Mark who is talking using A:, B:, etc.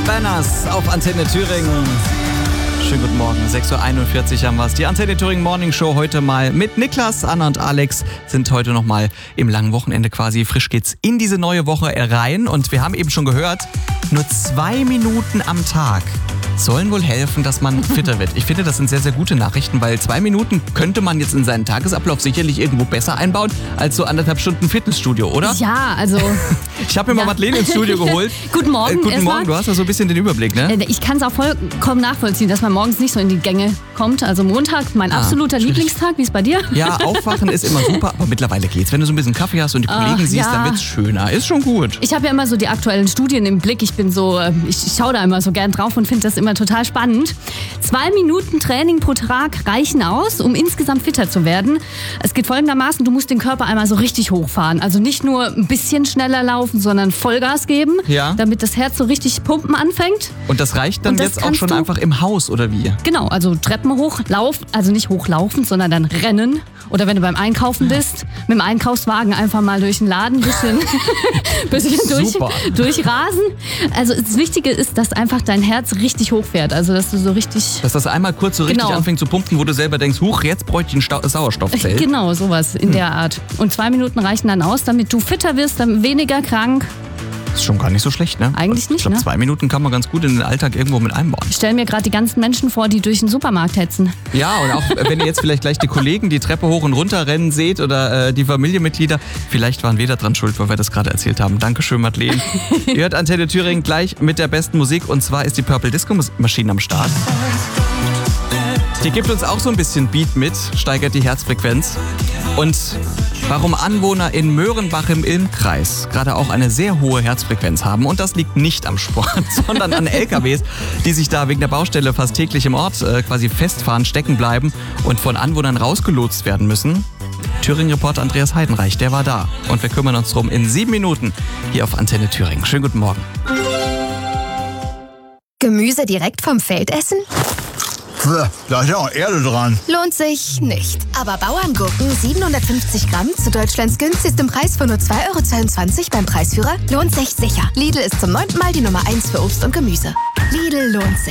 A: Banners auf Antenne Thüringen. Schönen guten Morgen, 6.41 Uhr haben wir es. Die Antenne Thüringen Morning Show heute mal mit Niklas, Anna und Alex sind heute nochmal im langen Wochenende quasi. Frisch geht's in diese neue Woche rein und wir haben eben schon gehört, nur 2 Minuten am Tag sollen wohl helfen, dass man fitter wird. Ich finde, das sind sehr, sehr gute Nachrichten, weil 2 Minuten könnte man jetzt in seinen Tagesablauf sicherlich irgendwo besser einbauen als so 1,5 Stunden Fitnessstudio, oder?
B: Ja, also...
A: Ich habe mir mal Madeleine ins Studio geholt.
B: Guten Morgen.
A: Guten Morgen, du hast ja so ein bisschen den Überblick, ne?
B: Ich kann es auch vollkommen nachvollziehen, dass man morgens nicht so in die Gänge kommt. Also Montag, mein absoluter Lieblingstag. Wie ist bei dir?
A: Ja, aufwachen ist immer super, aber mittlerweile geht's. Wenn du so ein bisschen Kaffee hast und die Kollegen siehst, dann wird's schöner. Ist schon gut.
B: Ich habe ja immer so die aktuellen Studien im Blick. Ich schaue da immer so gern drauf und finde das immer total spannend. 2 Minuten Training pro Tag reichen aus, um insgesamt fitter zu werden. Es geht folgendermaßen, du musst den Körper einmal so richtig hochfahren. Also nicht nur ein bisschen schneller laufen, sondern Vollgas geben, damit das Herz so richtig pumpen anfängt.
A: Und das reicht dann jetzt auch schon einfach im Haus, oder wie?
B: Genau, also Treppen hochlaufen, also nicht hochlaufen, sondern dann rennen. Oder wenn du beim Einkaufen bist, mit dem Einkaufswagen einfach mal durch den Laden ein bisschen durchrasen. Also das Wichtige ist, dass einfach dein Herz richtig hochfährt. Also dass du so richtig...
A: Dass das einmal kurz so richtig anfängt zu pumpen, wo du selber denkst, huch, jetzt bräuchte ich ein Sauerstoffzelt.
B: Genau, sowas in der Art. Und 2 Minuten reichen dann aus, damit du fitter wirst, dann weniger krank.
A: Das ist schon gar nicht so schlecht, ne?
B: Eigentlich nicht,
A: ich glaube, 2 Minuten kann man ganz gut in den Alltag irgendwo mit einbauen.
B: Ich stelle mir gerade die ganzen Menschen vor, die durch den Supermarkt hetzen.
A: Ja, und auch wenn ihr jetzt vielleicht gleich die Kollegen die Treppe hoch und runter rennen seht oder die Familienmitglieder, vielleicht waren wir da dran schuld, weil wir das gerade erzählt haben. Dankeschön, Madeleine. Ihr hört Antenne Thüringen gleich mit der besten Musik und zwar ist die Purple Disco Machine am Start. Die gibt uns auch so ein bisschen Beat mit, steigert die Herzfrequenz. Und warum Anwohner in Möhrenbach im Ilm-Kreis gerade auch eine sehr hohe Herzfrequenz haben. Und das liegt nicht am Sport, sondern an LKWs, die sich da wegen der Baustelle fast täglich im Ort quasi festfahren, stecken bleiben und von Anwohnern rausgelotst werden müssen. Thüringen-Reporter Andreas Heidenreich, der war da. Und wir kümmern uns drum in 7 Minuten hier auf Antenne Thüringen. Schönen guten Morgen.
C: Gemüse direkt vom Feld essen?
D: Da ist ja auch Erde dran.
C: Lohnt sich nicht. Aber Bauerngurken 750 Gramm zu Deutschlands günstigstem Preis von nur 2,22 € beim Preisführer lohnt sich sicher. Lidl ist zum 9. Mal die Nummer 1 für Obst und Gemüse. Lidl lohnt sich.